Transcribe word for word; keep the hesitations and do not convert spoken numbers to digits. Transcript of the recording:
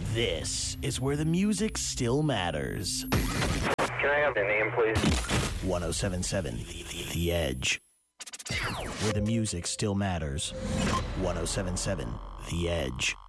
This is where the music still matters. Can I have the name, please? ten seventy-seven The Edge. Where the music still matters. ten seventy-seven The Edge.